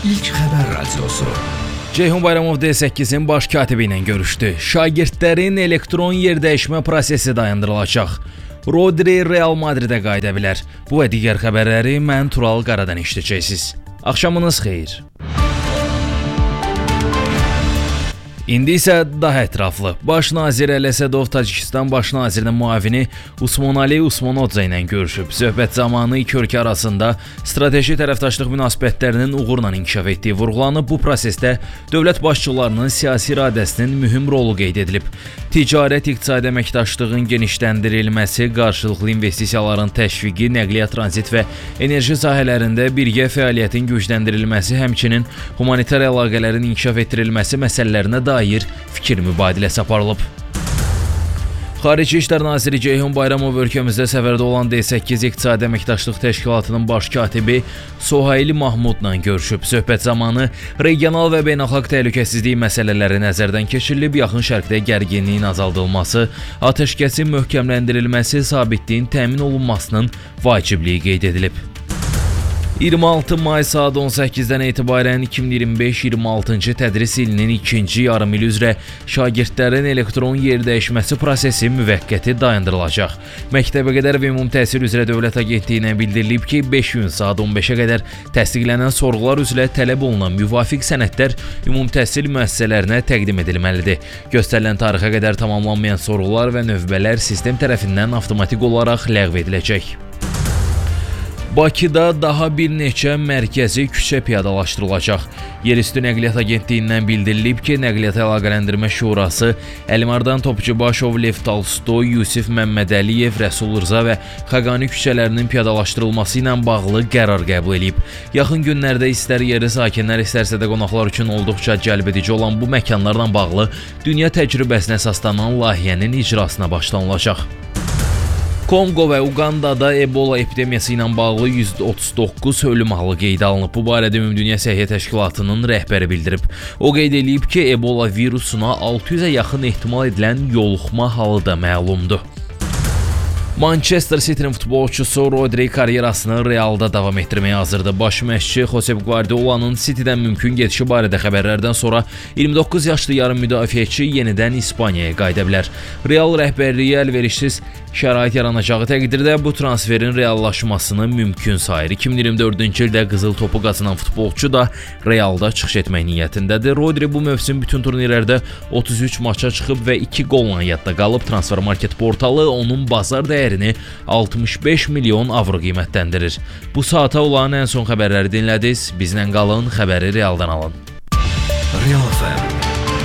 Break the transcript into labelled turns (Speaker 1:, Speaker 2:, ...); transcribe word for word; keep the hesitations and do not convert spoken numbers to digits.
Speaker 1: İlk xəbər radiosu.
Speaker 2: Ceyhun Bayramov D səkkizin baş katibi ilə görüşdü. Şagirdlərin elektron yerdəyişmə prosesi dayandırılacaq. Rodri Real Madridə qayıda bilər. Bu və digər xəbərləri mən Tural Qaradan eşidəcəksiniz. Axşamınız xeyir. İndi isə daha ətraflı. Baş nazir Əli Əsədov Tacikistan baş nazirinin müavini Usmonali Usmonodze ilə görüşüb. Söhbət zamanı iki ölkə arasında strateji tərəfdaşlıq münasibətlərinin uğurla inkişaf etdiyi vurğulanıb. Bu prosesdə dövlət başçılarının siyasi iradəsinin mühüm rolu qeyd edilib. Ticarət, iqtisadi əməkdaşlığın genişləndirilməsi, qarşılıqlı investisiyaların təşviqi, nəqliyyat, tranzit və enerji sahələrində birgə fəaliyyətin gücləndirilməsi, həmçinin humanitar əlaqələrin inkişaf etdirilməsi məsələlərinə dair fikir mübadiləsi aparılıb. Xarici İşlər Naziri Ceyhun Bayramov ölkəmizdə səfərdə olan D səkkiz İqtisadi Əməkdaşlıq Təşkilatının baş katibi Sohail Mahmudla görüşüb. Söhbət zamanı regional və beynəlxalq təhlükəsizlik məsələləri nəzərdən keçirilib, yaxın şərqdə gərginliyin azaldılması, atəşkəsin möhkəmləndirilməsi, sabitliyin təmin olunmasının vacibliyi qeyd edilib. iyirmi altı may saat on səkkizdən etibarən iki min iyirmi beş iyirmi altıncı tədris ilinin ikinci yarım ili üzrə şagirdlərin elektron yerdəyişməsi prosesi müvəqqəti dayandırılacaq. Məktəbəqədər və Ümumi Təhsil üzrə Dövlət Agentliyinə bildirilib ki, beş gün saat on beşə qədər təsdiqlənən sorğular üzrə tələb olunan müvafiq sənədlər ümumi təhsil müəssisələrinə təqdim edilməlidir. Göstərilən tarixə qədər tamamlanmayan sorğular və növbələr sistem tərəfindən avtomatik olaraq ləğv ediləcək. Bakıda daha bir neçə mərkəzi küçə piyadalaşdırılacaq. Yerüstü Nəqliyyat Agentliyindən bildirilib ki, Nəqliyyat Əlaqələndirmə Şurası Əlimardan Topçubaşov, Lev Tolstoy, Yusif Məmmədəliyev, Rəsul Rza və Xaqani küçələrinin piyadalaşdırılması ilə bağlı qərar qəbul edib. Yaxın günlərdə istər yerli sakinlər, istərsə də qonaqlar üçün olduqca cəlbedici olan bu məkanlarla bağlı dünya təcrübəsinə əsaslanan layihənin icrasına başlanılacaq. Konqo və Uqandada Ebola epidemiyası ilə bağlı yüz otuz doqquz ölüm halı qeydə alınıb. Bu barədə Ümumdünya Səhiyyə Təşkilatının rəhbəri bildirib. O qeyd edib ki, Ebola virusuna altı yüzə yaxın ehtimal edilən yoluxma halı da məlumdur. Manchester City'nin futbolçusu Rodri karyerasını Realda davam etdirməyə hazırdır. Baş məşqçi Josep Guardiola'nın City'dən mümkün getişi barədə xəbərlərdən sonra iyirmi doqquz yaşlı yarım müdafiəçi yenidən İspaniyaya qayıda bilər. Real rəhbərliyi əlverişsiz şərait yaranacağı təqdirdə bu transferin reallaşmasını mümkün sayır. iki min iyirmi dördüncü ildə qızıl topu qazanan futbolçu da Realda çıxış etmək niyyətindədir. Rodri bu mövsüm bütün turnirlərdə otuz üç maça çıxıb və iki qolla yadda qalıb. Transfermarket portalı onun bazar dəyərini altmış beş milyon avro qiymətləndirir. Bu saata olan ən son xəbərləri dinlədiniz. Bizlə qalın, xəbəri Realdan alın.
Speaker 1: Real F M